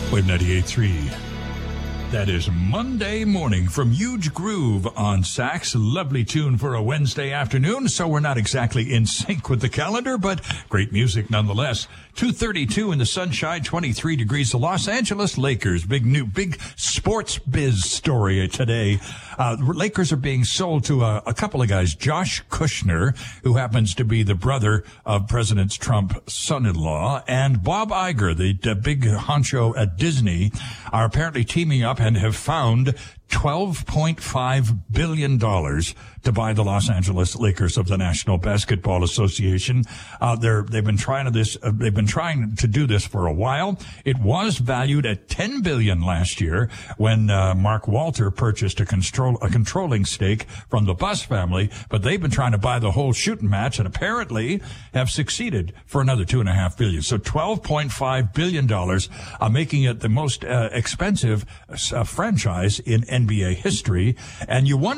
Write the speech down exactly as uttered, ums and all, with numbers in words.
Wave ninety-eight point three. That is Monday morning from Huge Groove on Sax. Lovely tune for a Wednesday afternoon, so we're not exactly in sync with the calendar, but great music nonetheless. two thirty-two in the sunshine, twenty-three degrees. The Los Angeles Lakers, big new, big sports biz story today. Uh, Lakers are being sold to a, a couple of guys. Josh Kushner, who happens to be the brother of President Trump's son-in-law, and Bob Iger, the, the big honcho at Disney, are apparently teaming up and have found twelve point five billion dollars to buy the Los Angeles Lakers of the National Basketball Association. Uh, they're, they've been trying to this, uh, they've been trying to do this for a while. It was valued at ten billion dollars last year when, uh, Mark Walter purchased a control, a controlling stake from the Buss family, but they've been trying to buy the whole shooting match and apparently have succeeded for another two and a half billion. So twelve point five billion dollars, uh, making it the most, uh, expensive, uh, franchise in N B A history. And you wonder